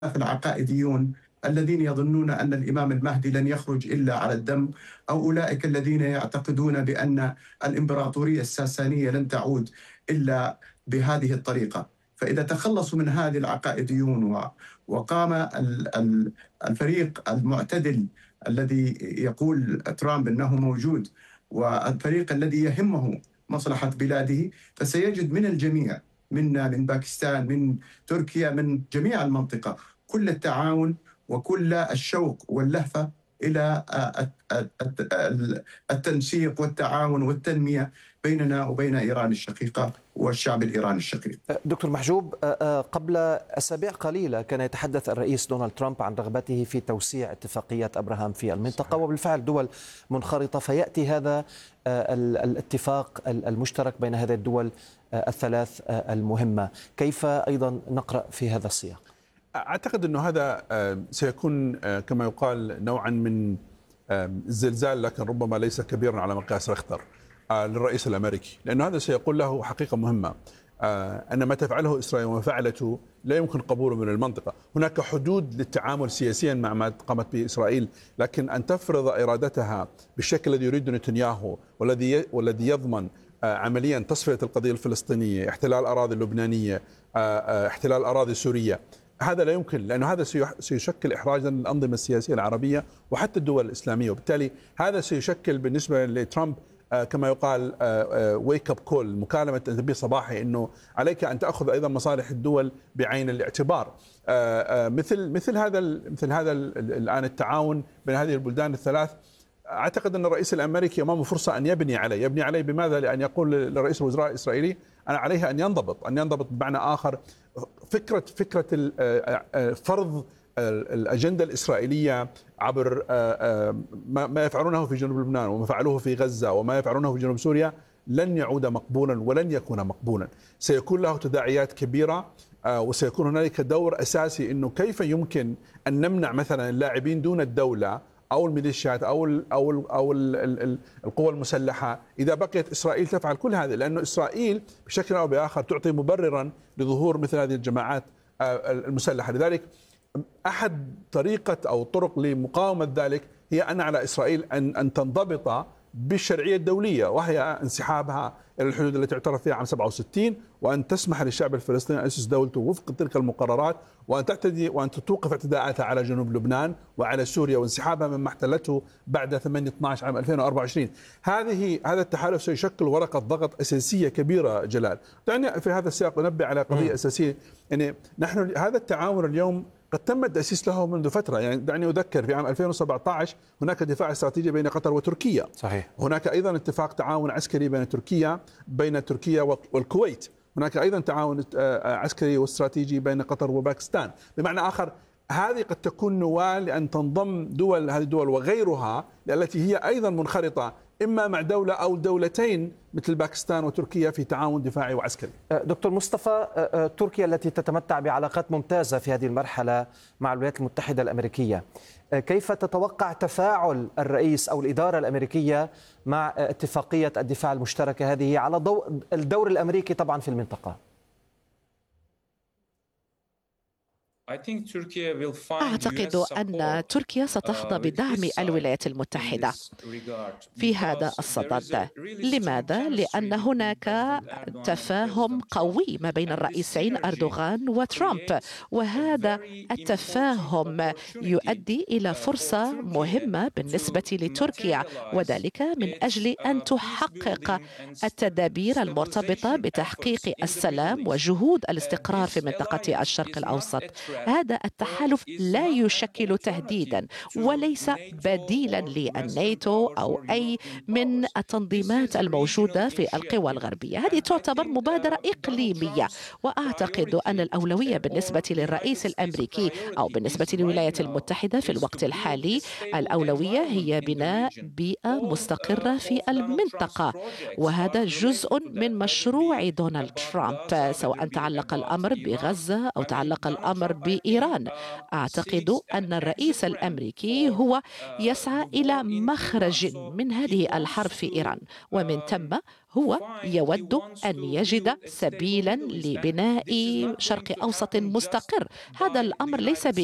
العقائديون الذين يظنون أن الإمام المهدي لن يخرج إلا على الدم، أو أولئك الذين يعتقدون بأن الإمبراطورية الساسانية لن تعود إلا بهذه الطريقة. فإذا تخلصوا من هذه العقائديون وقام الفريق المعتدل الذي يقول ترامب أنه موجود، والفريق الذي يهمه مصلحة بلاده، فسيجد من الجميع، منا، من باكستان، من تركيا، من جميع المنطقة، كل التعاون وكل الشوق واللهفة إلى التنسيق والتعاون والتنمية بيننا وبين إيران الشقيقة والشعب الإيراني الشقيق. دكتور محجوب، قبل أسابيع قليلة كان يتحدث الرئيس دونالد ترامب عن رغبته في توسيع اتفاقيات أبراهام في المنطقة، وبالفعل دول منخرطة، فيأتي هذا الاتفاق المشترك بين هذه الدول الثلاث المهمة. كيف أيضا نقرأ في هذا السياق؟ أعتقد أنه هذا سيكون كما يقال نوعا من زلزال، لكن ربما ليس كبيرا على مقياس ريختر للرئيس الأمريكي، لأنه هذا سيقول له حقيقة مهمة، أن ما تفعله إسرائيل وما فعلته لا يمكن قبوله من المنطقة. هناك حدود للتعامل سياسيا مع ما قامت به إسرائيل، لكن أن تفرض إرادتها بالشكل الذي يريد نتنياهو والذي يضمن عمليا تصفية القضية الفلسطينية، احتلال الأراضي اللبنانية، احتلال الأراضي السورية، هذا لا يمكن، لأنه هذا سيشكل إحراجا للأنظمة السياسية العربية وحتى الدول الإسلامية، وبالتالي هذا سيشكل بالنسبة لترامب كما يقال ويك اب كول، مكالمة تنبيه صباحي أنه عليك أن تأخذ أيضا مصالح الدول بعين الاعتبار. مثل هذا الآن التعاون بين هذه البلدان الثلاث، أعتقد أن الرئيس الأمريكي أمامه فرصة أن يبني عليه بماذا؟ لأن يقول لرئيس الوزراء الإسرائيلي أنا عليه أن ينضبط بمعنى آخر. فكرة فرض الأجندة الإسرائيلية عبر ما يفعلونه في جنوب لبنان وما فعلوه في غزة وما يفعلونه في جنوب سوريا لن يعود مقبولا ولن يكون مقبولا. سيكون له تداعيات كبيرة، وسيكون هنالك دور أساسي أنه كيف يمكن أن نمنع مثلا اللاعبين دون الدولة أو الميليشيات أو القوى المسلحة إذا بقيت إسرائيل تفعل كل هذا، لأنه إسرائيل بشكل أو بآخر تعطي مبررا لظهور مثل هذه الجماعات المسلحة. لذلك أحد طرق لمقاومة ذلك هي أن على إسرائيل أن تنضبط بالشرعية الدولية، وهي انسحابها إلى الحدود التي اعترف فيها عام 67، وأن تسمح للشعب الفلسطيني أن يأسس دولته وفق تلك المقررات، وأن تعتدي وأن توقف اعتداءاتها على جنوب لبنان وعلى سوريا وانسحابها مما احتلته بعد 8/12 عام 2024. هذا التحالف سيشكل ورقة ضغط أساسية كبيرة. جلال، دعني في هذا السياق أنبه على قضية أساسية، يعني نحن هذا التعاون اليوم قد تم التأسيس له منذ فترة. يعني دعني أذكر في عام 2017 هناك دفاع استراتيجي بين قطر وتركيا. صحيح. هناك أيضا اتفاق تعاون عسكري بين تركيا والكويت. هناك أيضا تعاون عسكري واستراتيجي بين قطر وباكستان. بمعنى آخر هذه قد تكون نواة لأن تنضم هذه الدول وغيرها التي هي أيضا منخرطة إما مع دولة أو دولتين مثل باكستان وتركيا في تعاون دفاعي وعسكري. دكتور مصطفى، تركيا التي تتمتع بعلاقات ممتازة في هذه المرحلة مع الولايات المتحدة الأمريكية، كيف تتوقع تفاعل الرئيس أو الإدارة الأمريكية مع اتفاقية الدفاع المشتركة هذه على ضوء الدور الأمريكي طبعا في المنطقة؟ أعتقد أن تركيا ستحظى بدعم الولايات المتحدة في هذا الصدد. لماذا؟ لأن هناك تفاهم قوي ما بين الرئيسين أردوغان وترامب، وهذا التفاهم يؤدي إلى فرصة مهمة بالنسبة لتركيا، وذلك من أجل أن تحقق التدابير المرتبطة بتحقيق السلام وجهود الاستقرار في منطقة الشرق الأوسط. هذا التحالف لا يشكل تهديدا وليس بديلا للناتو أو أي من التنظيمات الموجودة في القوى الغربية. هذه تعتبر مبادرة إقليمية، وأعتقد أن الأولوية بالنسبة للرئيس الأمريكي أو بالنسبة للولايات المتحدة في الوقت الحالي، الأولوية هي بناء بيئة مستقرة في المنطقة، وهذا جزء من مشروع دونالد ترامب، سواء تعلق الأمر بغزة أو تعلق الأمر بإيران. أعتقد أن الرئيس الأمريكي هو يسعى إلى مخرج من هذه الحرب في إيران، ومن ثم هو يود أن يجد سبيلا لبناء شرق أوسط مستقر. هذا الأمر ليس